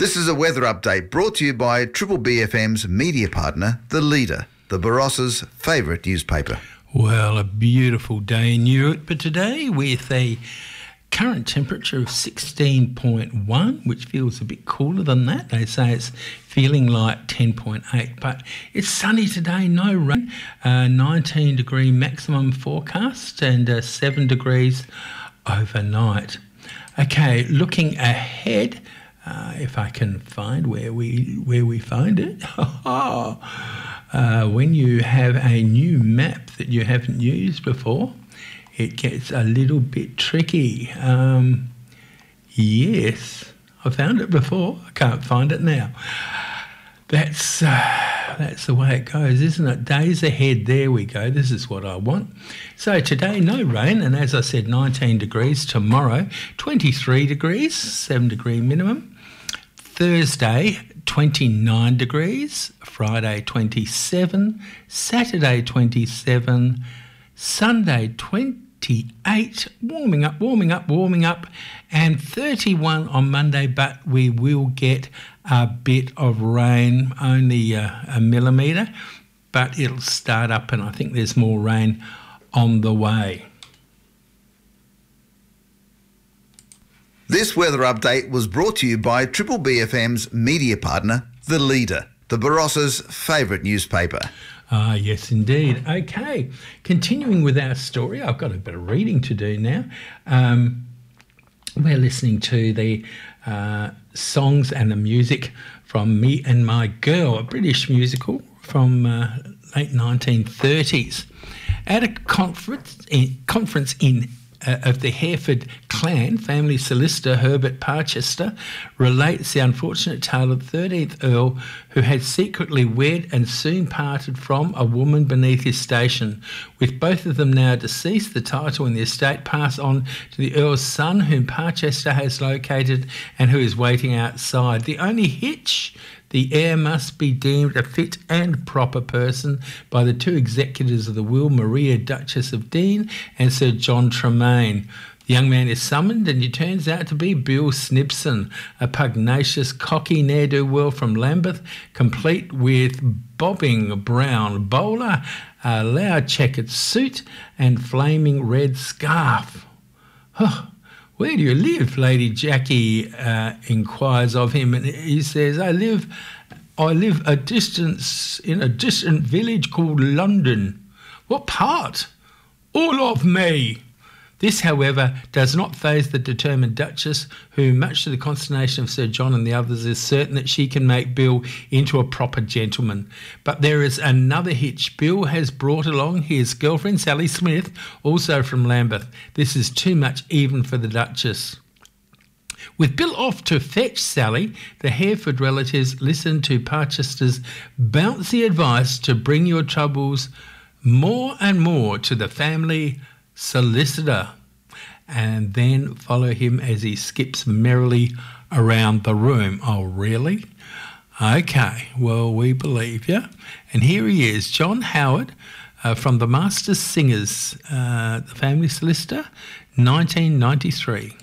This is a weather update brought to you by Triple BFM's media partner, The Leader, the Barossa's favourite newspaper. Well, a beautiful day in Europe, but today with a current temperature of 16.1, which feels a bit cooler than that. They say it's feeling like 10.8, but it's sunny today, no rain, 19 degree maximum forecast and 7 degrees overnight. Okay, looking ahead, if I can find where we find it. When you have a new map that you haven't used before, it gets a little bit tricky. Yes, I found it before. I can't find it now. That's the way it goes, isn't it? Days ahead, there we go. This is what I want. So today, no rain, and as I said, 19 degrees. Tomorrow, 23 degrees, 7 degree minimum. Thursday, 29 degrees. Friday, 27. Saturday, 27. Sunday, 28. Warming up. And 31 on Monday, but we will get a bit of rain, only a millimetre, but it'll start up and I think there's more rain on the way. This weather update was brought to you by Triple BFM's media partner, The Leader, the Barossa's favourite newspaper. Ah, yes, indeed. Okay, continuing with our story, I've got a bit of reading to do now. We're listening to the songs and the music from Me and My Girl, a British musical from late 1930s. At a conference of the Hereford clan, family solicitor Herbert Parchester relates the unfortunate tale of the 13th Earl, who had secretly wed and soon parted from a woman beneath his station. With both of them now deceased, the title and the estate pass on to the Earl's son, whom Parchester has located and who is waiting outside. The only hitch: the heir must be deemed a fit and proper person by the two executors of the will, Maria, Duchess of Dean, and Sir John Tremaine. The young man is summoned, and he turns out to be Bill Snibson, a pugnacious, cocky ne'er-do-well from Lambeth, complete with bobbing brown bowler, a loud checkered suit, and flaming red scarf. Oh, where do you live? Lady Jackie inquires of him, and he says, I live in a distant village called London. What part? All of me. This, however, does not faze the determined Duchess, who, much to the consternation of Sir John and the others, is certain that she can make Bill into a proper gentleman. But there is another hitch. Bill has brought along his girlfriend, Sally Smith, also from Lambeth. This is too much even for the Duchess. With Bill off to fetch Sally, the Hereford relatives listen to Parchester's bouncy advice to bring your troubles more and more to the family solicitor, and then follow him as he skips merrily around the room. Oh, really? Okay, well, we believe you. And here he is, John Howard, from the Master Singers, the family solicitor, 1993.